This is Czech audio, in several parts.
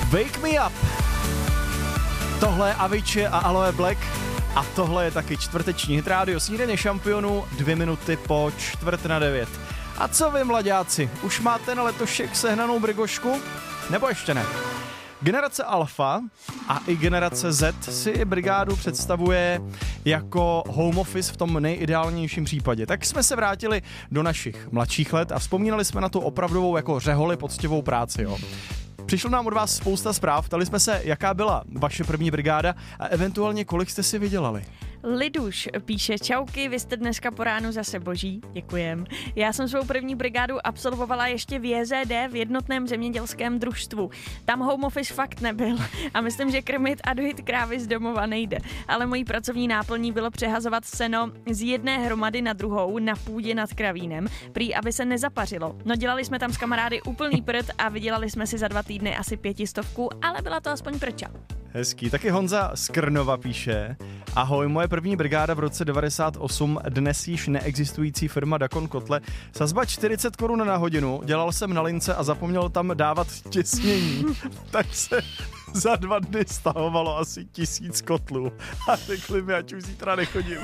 Wake Me Up. Tohle je Avicii a Aloe Black a tohle je taky čtvrteční hit rádio Snídaně šampionů 2 minuty po 8:45. A co vy, mlaďáci, už máte na letošek sehnanou brigošku? Nebo ještě ne? Generace Alfa a i generace Z si brigádu představuje jako home office v tom nejideálnějším případě. Tak jsme se vrátili do našich mladších let a vzpomínali jsme na tu opravdovou jako řeholi poctivou práci, jo. Přišlo nám od vás spousta zpráv, ptali jsme se, jaká byla vaše první brigáda a eventuálně kolik jste si vydělali. Liduš píše: čauky, vy jste dneska po ránu zase boží, děkujem. Já jsem svou první brigádu absolvovala ještě v JZD, v jednotném zemědělském družstvu. Tam home office fakt nebyl a myslím, že krmit a dojít krávy z domova nejde. Ale mojí pracovní náplní bylo přehazovat seno z jedné hromady na druhou na půdě nad kravínem, prý aby se nezapařilo. No dělali jsme tam s kamarády úplný prd a vydělali jsme si za 2 týdny asi 500, ale byla to aspoň prča. Hezký. Taky Honza z Krnova píše: ahoj, moje první brigáda v roce 98, dnes již neexistující firma Dakon Kotle, sazba 40 korun na hodinu, dělal jsem na lince a zapomněl tam dávat těsnění, tak se za 2 dny stahovalo asi 1000 kotlů a řekli mi, ať už zítra nechodím.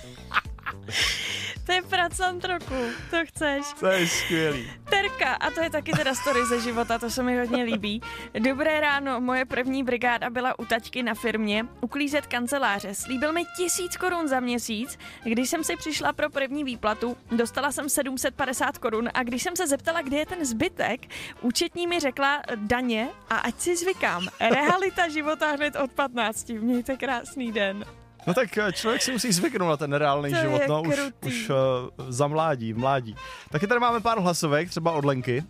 To je pracant roku, to chceš. To je skvělý. Terka, a to je taky teda story ze života, to se mi hodně líbí. Dobré ráno, moje první brigáda byla u taťky na firmě uklízet kanceláře. Slíbil mi 1000 korun za měsíc. Když jsem si přišla pro první výplatu, dostala jsem 750 korun a když jsem se zeptala, kde je ten zbytek, účetní mi řekla daně a ať si zvykám. Realita života hned od 15. Mějte krásný den. No tak člověk si musí zvyknout na ten reálný život, no už za mládí. Taky tady máme pár hlasovek, třeba od Lenky.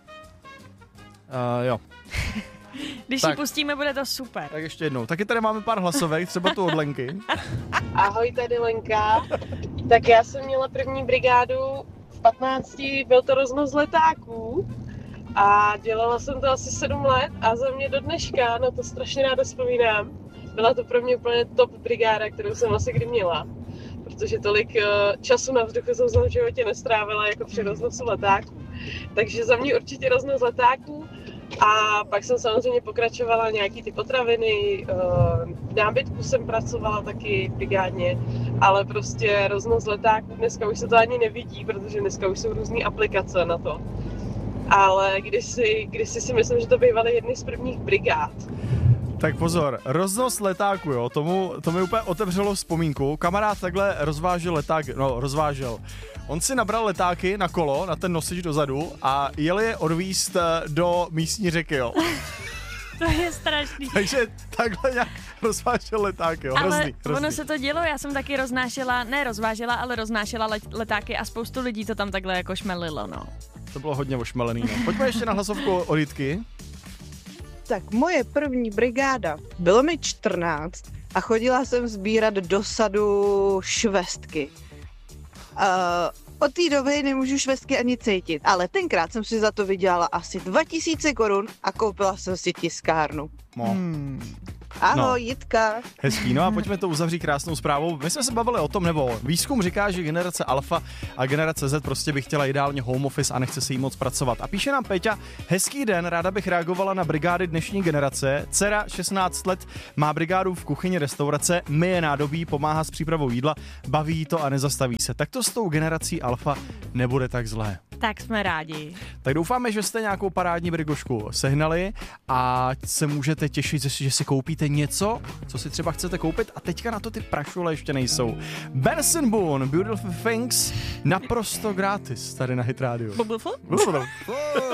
Jo. Když ji pustíme, bude to super. Tak ještě jednou. Taky tady máme pár hlasovek, třeba tu od Lenky. Ahoj, tady Lenka. Tak já jsem měla první brigádu v 15, byl to roznos letáků a dělala jsem to asi 7 let a za mě do dneška, no to strašně ráda vzpomínám. Byla to pro mě úplně top brigáda, kterou jsem asi kdy měla, protože tolik času na vzduchu jsem v životě nestrávila jako při roznosu letáků. Takže za mě určitě roznos letáků a pak jsem samozřejmě pokračovala nějaký ty potraviny, v nábytku jsem pracovala taky brigádně, ale prostě roznos letáků dneska už se to ani nevidí, protože dneska už jsou různé aplikace na to. Ale kdysi si myslím, že to bývaly jedny z prvních brigád. Tak pozor, roznos letáku, jo, to mi úplně otevřelo vzpomínku. Kamarád takhle rozvážel. On si nabral letáky na kolo, na ten nosič dozadu a jel je odvízt do místní řeky, jo. To je strašný. Takže takhle nějak rozvážel letáky, jo, hrozný. Ono se to dělo, já jsem taky roznášela letáky a spoustu lidí to tam takhle jako šmelilo, no. To bylo hodně ošmelený, no. Pojďme ještě na hlasovku od Jitky. Tak moje první brigáda, bylo mi 14 a chodila jsem sbírat do sadu švestky. Od té doby nemůžu švestky ani cítit, ale tenkrát jsem si za to vydělala asi 2000 korun a koupila jsem si tiskárnu. Ahoj, Jitka. Hezký, no a pojďme to uzavřít krásnou zprávou. My jsme se bavili o tom, nebo výzkum říká, že generace Alfa a generace Z prostě by chtěla ideálně home office a nechce se jí moc pracovat. A píše nám Peťa: hezký den, ráda bych reagovala na brigády dnešní generace. Dcera 16 let má brigádu v kuchyni restaurace, myje nádobí, pomáhá s přípravou jídla, baví jí to a nezastaví se. Tak to s tou generací Alfa nebude tak zlé. Tak jsme rádi. Tak doufáme, že jste nějakou parádní brigošku sehnali a se můžete těšit, že si koupíte něco, co si třeba chcete koupit a teďka na to ty prašule ještě nejsou. Benson Boone, Beautiful Things, naprosto gratis tady na Hit Radio. Beautiful?